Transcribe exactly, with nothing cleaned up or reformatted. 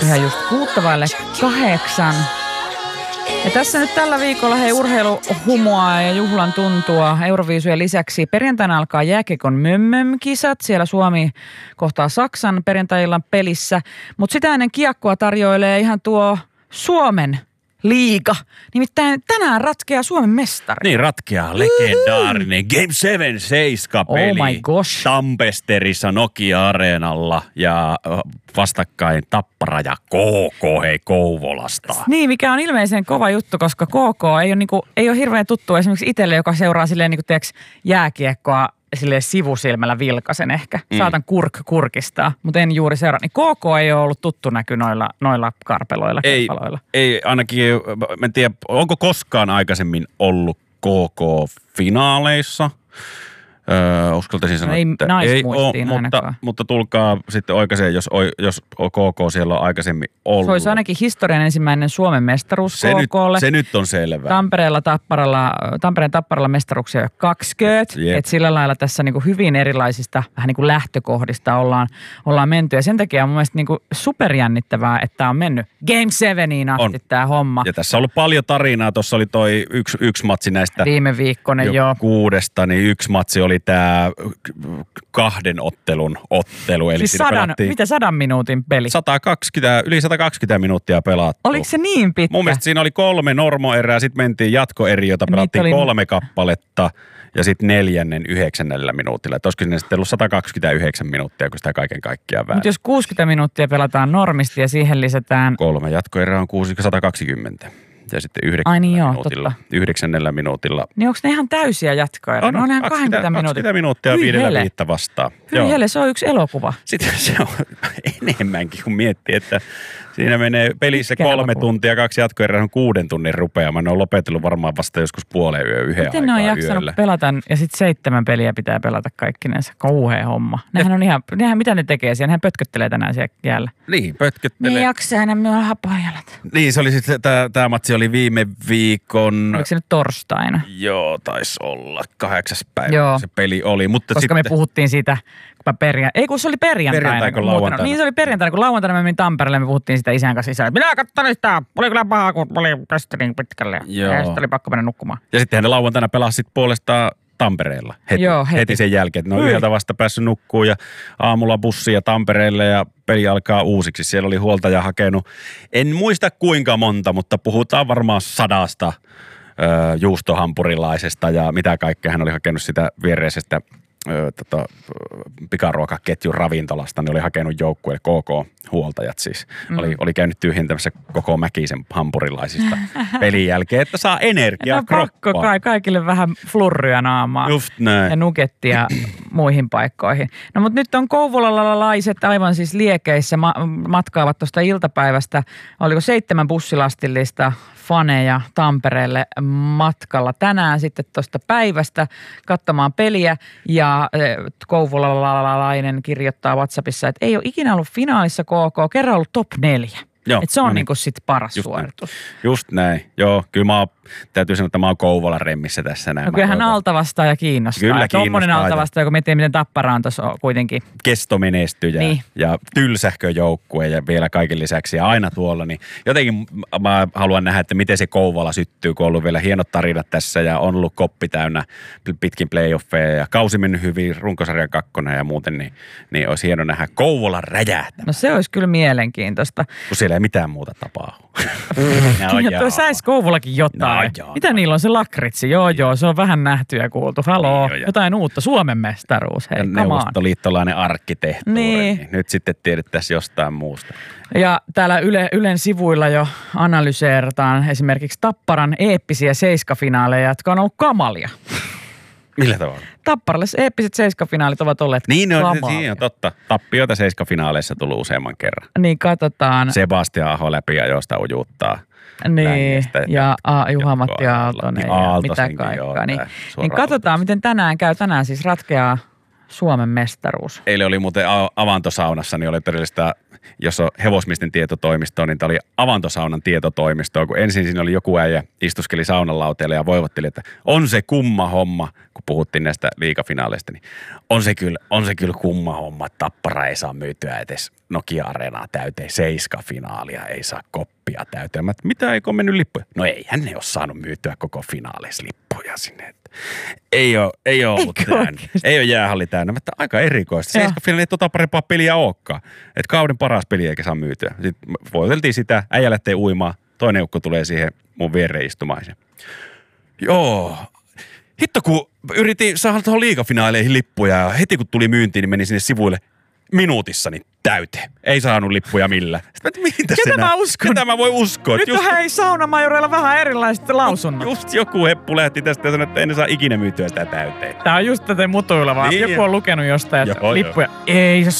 Ihan just kuutta vaille kahdeksan. Ja tässä nyt tällä viikolla hei urheiluhumoa ja juhlan tuntua Euroviisujen lisäksi. Perjantaina alkaa jääkiekon mömmöm-kisat. Siellä Suomi kohtaa Saksan perjantai-illan pelissä. Mutta sitä ennen kiekkoa tarjoilee ihan tuo Suomen liiga. Nimittäin tänään ratkeaa Suomen mestari. Niin, ratkeaa legendaarinen Game seven seiska-peli. Oh my gosh. Tampesterissa Nokia-areenalla ja vastakkain Tappara ja K K, hei Kouvolasta. Niin, mikä on ilmeisen kova juttu, koska K K ei ole, niinku, ei ole hirveän tuttu esimerkiksi itselle, joka seuraa silleen niinku, tiiäks, jääkiekkoa silleen sivusilmällä vilkasen ehkä. Mm. Saatan kurk kurkistaa, mutta en juuri seuraa. Niin K K ei ole ollut tuttu näky noilla, noilla karpeloilla, ei, kerpaloilla. Ei ainakin, mä en tiedä, onko koskaan aikaisemmin ollut K K-finaaleissa? Öö, uskaltaisin sanoa, ei, että ei ole, mutta, mutta tulkaa sitten oikaiseen, jos, jos K K siellä on aikaisemmin ollut. Se olisi ainakin historian ensimmäinen Suomen mestaruus se K K:lle. Nyt, se nyt on selvää. Tampereella Tapparalla, Tampereen Tapparalla mestaruuksia kaksikymmentä. Yep. Että sillä lailla tässä niin kuin hyvin erilaisista vähän niin kuin lähtökohdista ollaan, ollaan menty. Ja sen takia on mun mielestä niin kuin superjännittävää, että on mennyt Game seveniin asti on. Tämä homma. Ja tässä on ollut paljon tarinaa. Tuossa oli toi yksi, yksi matsi näistä. Viime viikkoinen jo. Kuudesta, niin yksi matsi oli tämä kahden ottelun ottelu. Eli siis sadan, mitä sadan minuutin peli? sata kaksikymmentä, yli sata kaksikymmentä minuuttia pelattu. Oliko se niin pitkä? Mun mielestä siinä oli kolme normoerää, sitten mentiin jatkoeri, jota pelattiin oli kolme kappaletta ja sitten neljännen yhdeksännellä minuutilla. Että olisiko sinne sitten ollut sata kaksikymmentäyhdeksän minuuttia, kun sitä kaiken kaikkiaan vähän. Mutta jos kuusikymmentä minuuttia pelataan normisti ja siihen lisätään... Kolme jatkoerää on sata kaksikymmentä. Ja sitten yhdeksännellä, niin joo, minuutilla, yhdeksännellä minuutilla. Niin onko ne ihan täysiä jatkoja? On, no, on ihan kaksikymmentä minuuttia. kaksikymmentä minuuttia viidellä viittä vastaan. Hyi hele, se on yksi elokuva. Sitten se on enemmänkin, kun miettii, että siinä menee pelissä Mikä kolme elokuva? tuntia, kaksi jatkoerää on kuuden tunnin rupeamaan. Ne on lopetellut varmaan vasta joskus puoleen yö, yhden Miten ne on jaksanut yöllä. pelata ja sitten seitsemän peliä pitää pelata kaikkinensa? Kauhea homma. Nehän on ihan, nehän, mitä ne tekee siellä? Nehän pötköttelee tänään siellä jäällä. Niin, pötköttelee. Ne jaksaa enemmän hapajalat. Niin, se oli sitten, tämä matsi oli viime viikon... Oliko se nyt torstaina? Joo, taisi olla. Kahdeksas päivä Joo. se peli oli. Mutta koska sitten... me puhuttiin siitä, kun perja... Ei kun se oli perjantaina. Perjantaina kun lauantaina. Niin se oli perjantaina, kun lauantaina me menin Tampereelle, me puhuttiin sitä isän kanssa isään. Minä katsoin sitä, oli kyllä paha, kun oli tästä niin pitkälle. Joo. Ja sitten oli pakko mennä nukkumaan. Ja sitten hän lauantaina pelasi sitten puolestaan Tampereella heti, Joo, heti. heti sen jälkeen. Että ne on yhdeltä vasta päässyt nukkuun ja aamulla bussia Tampereelle ja peli alkaa uusiksi. Siellä oli huoltaja hakenut, en muista kuinka monta, mutta puhutaan varmaan sadasta ö, juustohampurilaisesta ja mitä kaikkea hän oli hakenut sitä viereisestä ö, tota, pikaruokaketjun ravintolasta. Ne oli hakenut joukkueelle K K-huoltajat siis. Mm. Oli, oli käynyt tyhjentämässä koko Mäkisen hampurilaisista pelin jälkeen, että saa energiaa no, kroppaan. Pakko kai kaikille vähän flurryä naamaa. Just näin. Ja nukettia muihin paikkoihin. No mutta nyt on kouvolalaiset aivan siis liekeissä ma- matkaavat tuosta iltapäivästä. Oliko seitsemän bussilastillista faneja Tampereelle matkalla tänään sitten tuosta päivästä katsomaan peliä. Ja kouvolalainen kirjoittaa WhatsAppissa, että ei ole ikinä ollut finaalissa K K, kerran ollut top neljä. Että se on no niin. niinku sit paras Just suoritus. Näin. Just näin. Joo, kyllä mä oon, täytyy sanoa, että mä oon Kouvolan remmissä tässä näin. No kyllähän alta ja kiinnostaa. Kyllä Tuommoinen alta kun miettii, miten Tappara on tuossa kuitenkin. Kestomenestyjä niin. Ja tylsähköjoukkue ja vielä kaiken lisäksi ja aina tuolla. Niin jotenkin mä haluan nähdä, että miten se Kouvola syttyy, kun on ollut vielä hienot tarinat tässä ja on ollut koppi täynnä pitkin playoffeja ja kausi mennyt hyvin, runkosarjan kakkonen ja muuten, niin, niin olisi hieno nähdä Kouvola räjähtämään. No se olisi kyllä mielenkiintoista. Kun siellä ei mitään muuta tapahdu. Ja tuo sais Kouvolakin jotain. No, Mitä niillä on se lakritsi? Joo, joo, se on vähän nähty ja kuultu. Haloo, niin, jotain uutta. Suomen mestaruus, hei, come on. Neuvostoliittolainen arkkitehtuuri. Niin. Niin nyt sitten tiedettäisiin jostain muusta. Ja täällä Yle, Ylen sivuilla jo analyseerataan esimerkiksi Tapparan eeppisiä seiskafinaaleja, jotka on ollut kamalia. Millä tavalla? Tapparalle eeppiset seiskafinaalit ovat olleet niin, kamalia. Niin, siinä on totta. Tappioita seiskafinaaleissa tullut useamman kerran. Niin, katsotaan. Sebastian Aho läpi ja josta ujuttaa. Niin, ja a, Juha-Matti Aaltonen ja mitä kaikkea. Niin, niin katsotaan, miten tänään käy. Tänään siis ratkeaa Suomen mestaruus. Eilen oli muuten avantosaunassa, niin oli todellista, jos on hevosmiesten tietotoimisto, niin tämä oli avantosaunan tietotoimisto, kun ensin siinä oli joku äijä, istuskeli saunan lauteelle ja voivotteli, että on se kumma homma, kun puhuttiin näistä liigafinaaleista, niin on se kyllä, on se kyllä kumma homma, että Tappara ei saa myytyä edes Nokia-areenaa täyteen, seiska-finaalia ei saa koppia täyteen. Mä, mitä eikö ole mennyt lippuja? No eihän ne ole saanut myytyä koko finaaleissa lippuja sinne. Ei ole, ei ole ollut täynnä. Ei ole jäähalli täynnä, mutta aika erikoista. Seiska-finaali ei tota parempaa peliä olekaan. Että kauden paras peli eikä saa myytyä. Sitten voiteltiin sitä, äijä lähtee uimaan, toinen ukko tulee siihen mun viereen istumaan. Joo, hitto kun yritin saada tuohon liigafinaaleihin lippuja ja heti kun tuli myyntiin, niin meni sinne sivuille minuutissa niin täyteen. Ei saanut lippuja millään. Sitten mä, mitä Ketä mä uskon? Ketä mä voi uskoa? Nyt on hei saunamajoreilla vähän erilaiset lausunnot. Just joku heppu lähti tästä ja sanoi, että en saa ikinä myytyä sitä täyteen. Tää on just tätä mutuilevaa. Niin, joku on lukenut jostain, että joo, lippuja joo. ei